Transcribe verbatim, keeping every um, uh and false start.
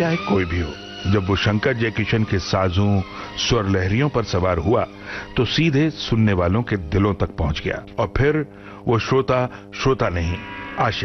चाहे कोई भी हो। जब वो शंकर जयकिशन के साजों स्वर लहरियों पर सवार हुआ तो सीधे सुनने वालों के दिलों तक पहुंच गया और फिर वो श्रोता श्रोता नहीं, आशिक